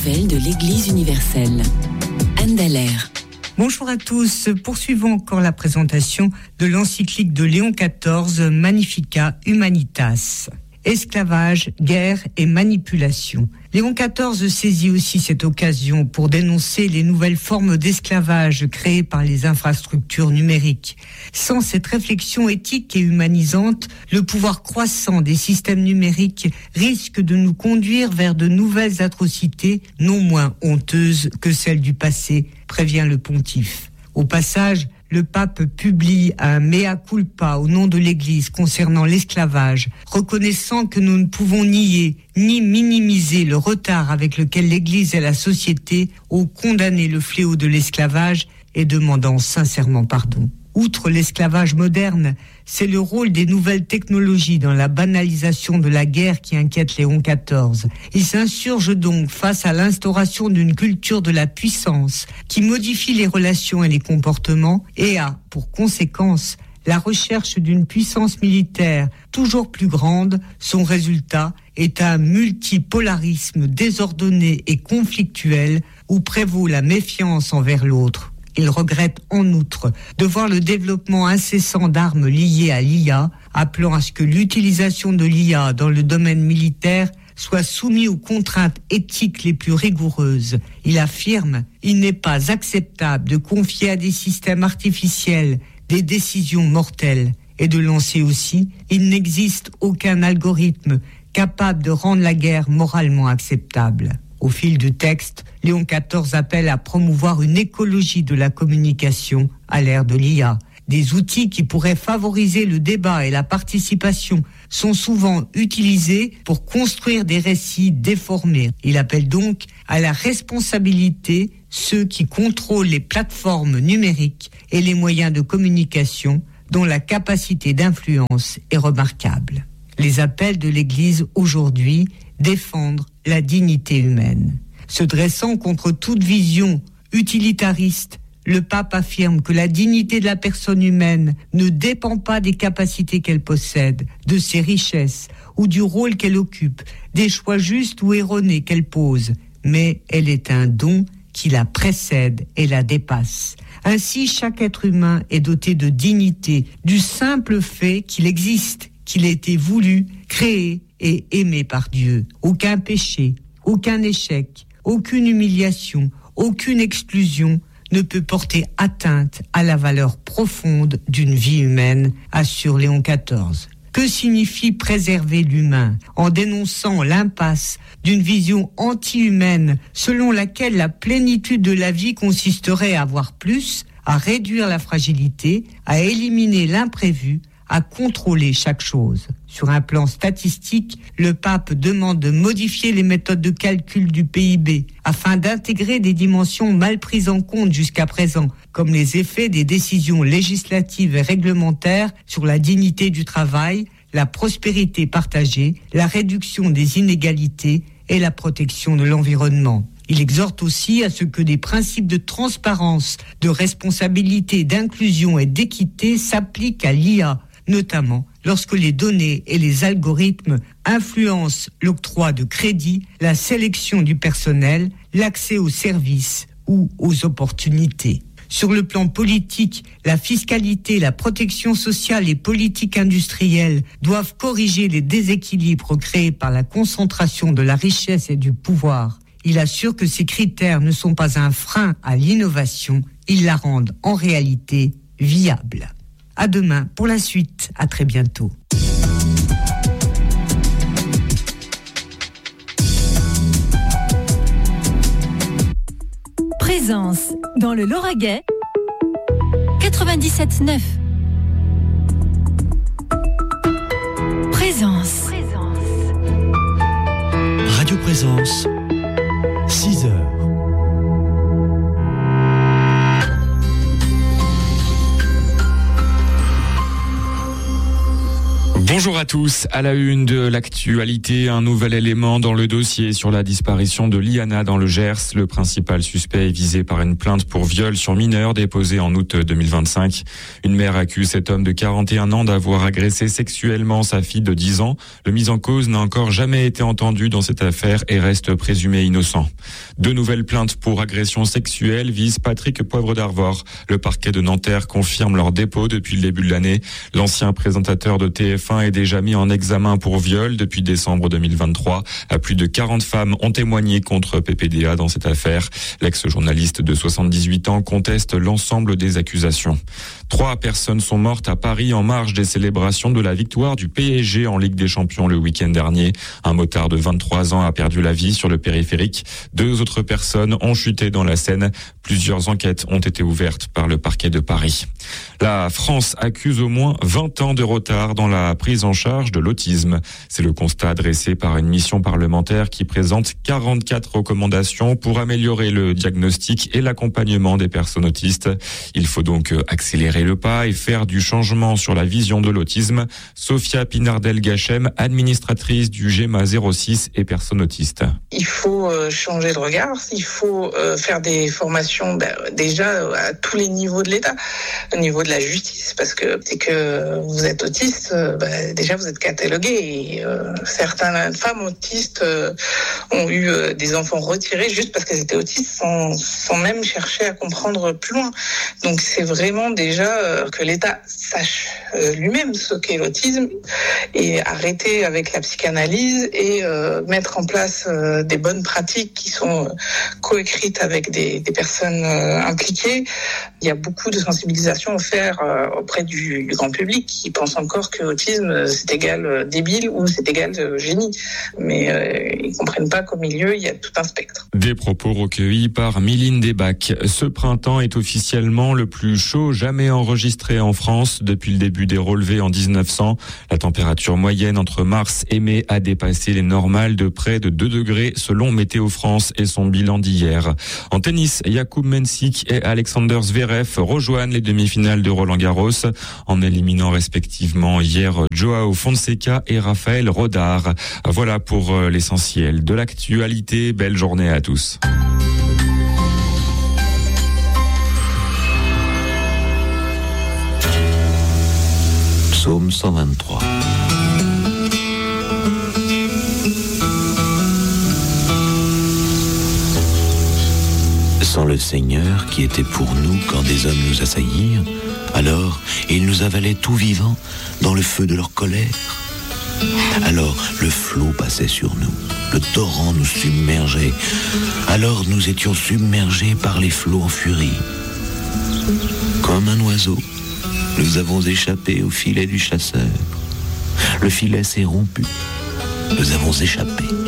nouvelles de l'Église universelle. Anne Dallaire. Bonjour à tous. Poursuivons encore la présentation de l'encyclique de Léon XIV, Magnificat Humanitas. Esclavage, guerre et manipulation. Léon XIV saisit aussi cette occasion pour dénoncer les nouvelles formes d'esclavage créées par les infrastructures numériques. Sans cette réflexion éthique et humanisante, le pouvoir croissant des systèmes numériques risque de nous conduire vers de nouvelles atrocités non moins honteuses que celles du passé, prévient le pontife. Au passage, le pape publie un mea culpa au nom de l'Église concernant l'esclavage, reconnaissant que nous ne pouvons nier ni minimiser le retard avec lequel l'Église et la société ont condamné le fléau de l'esclavage et demandant sincèrement pardon. Outre l'esclavage moderne, c'est le rôle des nouvelles technologies dans la banalisation de la guerre qui inquiète Léon XIV. Il s'insurge donc face à l'instauration d'une culture de la puissance qui modifie les relations et les comportements et a, pour conséquence, la recherche d'une puissance militaire toujours plus grande. Son résultat est un multipolarisme désordonné et conflictuel où prévaut la méfiance envers l'autre. Il regrette en outre de voir le développement incessant d'armes liées à l'IA, appelant à ce que l'utilisation de l'IA dans le domaine militaire soit soumise aux contraintes éthiques les plus rigoureuses. Il affirme « Il n'est pas acceptable de confier à des systèmes artificiels des décisions mortelles » et de lancer aussi « Il n'existe aucun algorithme capable de rendre la guerre moralement acceptable ». Au fil du texte, Léon XIV appelle à promouvoir une écologie de la communication à l'ère de l'IA. Des outils qui pourraient favoriser le débat et la participation sont souvent utilisés pour construire des récits déformés. Il appelle donc à la responsabilité ceux qui contrôlent les plateformes numériques et les moyens de communication dont la capacité d'influence est remarquable. Les appels de l'Église aujourd'hui défendre la dignité humaine. Se dressant contre toute vision utilitariste, le pape affirme que la dignité de la personne humaine ne dépend pas des capacités qu'elle possède, de ses richesses ou du rôle qu'elle occupe, des choix justes ou erronés qu'elle pose, mais elle est un don qui la précède et la dépasse. Ainsi, chaque être humain est doté de dignité, du simple fait qu'il existe, qu'il a été voulu, créé et aimé par Dieu. Aucun péché, aucun échec, aucune humiliation, aucune exclusion ne peut porter atteinte à la valeur profonde d'une vie humaine, assure Léon XIV. Que signifie préserver l'humain en dénonçant l'impasse d'une vision anti-humaine selon laquelle la plénitude de la vie consisterait à avoir plus, à réduire la fragilité, à éliminer l'imprévu, à contrôler chaque chose. Sur un plan statistique, le pape demande de modifier les méthodes de calcul du PIB afin d'intégrer des dimensions mal prises en compte jusqu'à présent, comme les effets des décisions législatives et réglementaires sur la dignité du travail, la prospérité partagée, la réduction des inégalités et la protection de l'environnement. Il exhorte aussi à ce que des principes de transparence, de responsabilité, d'inclusion et d'équité s'appliquent à l'IA, notamment lorsque les données et les algorithmes influencent l'octroi de crédits, la sélection du personnel, l'accès aux services ou aux opportunités. Sur le plan politique, la fiscalité, la protection sociale et politique industrielle doivent corriger les déséquilibres créés par la concentration de la richesse et du pouvoir. Il assure que ces critères ne sont pas un frein à l'innovation, ils la rendent en réalité viable. À demain pour la suite. À très bientôt. Présence dans le Lauragais 97.9. Présence. Radio Présence, 6 heures. Bonjour à tous. À la une de l'actualité, un nouvel élément dans le dossier sur la disparition de Liana dans le Gers. Le principal suspect est visé par une plainte pour viol sur mineur déposée en août 2025. Une mère accuse cet homme de 41 ans d'avoir agressé sexuellement sa fille de 10 ans. Le mis en cause n'a encore jamais été entendu dans cette affaire et reste présumé innocent. Deux nouvelles plaintes pour agression sexuelle visent Patrick Poivre d'Arvor. Le parquet de Nanterre confirme leur dépôt depuis le début de l'année. L'ancien présentateur de TF1 est déjà mis en examen pour viol depuis décembre 2023. Plus de 40 femmes ont témoigné contre PPDA dans cette affaire. L'ex-journaliste de 78 ans conteste l'ensemble des accusations. 3 personnes sont mortes à Paris en marge des célébrations de la victoire du PSG en Ligue des Champions le week-end dernier. Un motard de 23 ans a perdu la vie sur le périphérique. 2 autres personnes ont chuté dans la Seine. Plusieurs enquêtes ont été ouvertes par le parquet de Paris. La France accuse au moins 20 ans de retard dans la prise en charge de l'autisme. C'est le constat dressé par une mission parlementaire qui présente 44 recommandations pour améliorer le diagnostic et l'accompagnement des personnes autistes. Il faut donc accélérer le pas et faire du changement sur la vision de l'autisme. Sophia Pinardel-Gachem, administratrice du GEMA 06 et personnes autistes. Il faut changer de regard, il faut faire des formations déjà à tous les niveaux de l'État, au niveau de la justice, parce que c'est que vous êtes autiste, déjà vous êtes catalogué et certaines femmes autistes ont eu des enfants retirés juste parce qu'elles étaient autistes sans même chercher à comprendre plus loin. Donc c'est vraiment déjà que l'État sache lui-même ce qu'est l'autisme et arrêter avec la psychanalyse et mettre en place des bonnes pratiques qui sont coécrites avec des personnes impliquées. Il y a beaucoup de sensibilisation à faire auprès du grand public qui pense encore que l'autisme c'est égal débile ou c'est égal génie. Mais ils comprennent pas qu'au milieu il y a tout un spectre. Des propos recueillis par Miline Desbacs. Ce printemps est officiellement le plus chaud jamais enregistré en France depuis le début des relevés en 1900. La température moyenne entre mars et mai a dépassé les normales de près de 2 degrés selon Météo France et son bilan d'hier. En tennis, Jakub Mensik et Alexander Zverev rejoignent les demi-finales de Roland-Garros en éliminant respectivement hier Joao Fonseca et Raphaël Rodar. Voilà pour l'essentiel de l'actualité. Belle journée à tous. Psaume 123. Sans le Seigneur qui était pour nous quand des hommes nous assaillirent, alors ils nous avalaient tout vivants dans le feu de leur colère. Alors le flot passait sur nous, le torrent nous submergeait, alors nous étions submergés par les flots en furie. Comme un oiseau, nous avons échappé au filet du chasseur. Le filet s'est rompu, nous avons échappé.